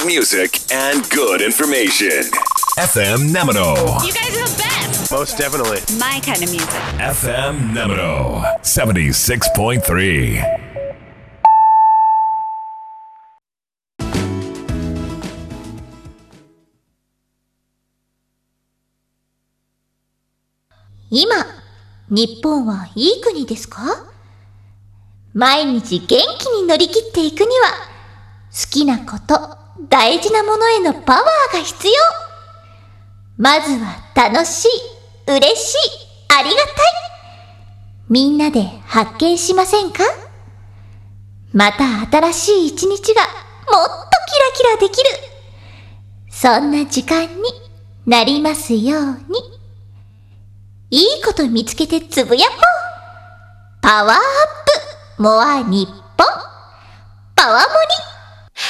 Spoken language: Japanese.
music and good information. FM Nemino. You guys are the best. Most definitely. My kind of music. FM Nemino 76.3. 今、日本はいい国ですか？毎日元気に乗り切っていくには、好きなこと、大事なものへのパワーが必要。まずは楽しい、嬉しい、ありがたい。みんなで発見しませんか？また新しい一日がもっとキラキラできる。そんな時間になりますように。いいこと見つけてつぶやこう。パワーアップモア日本パワモリ。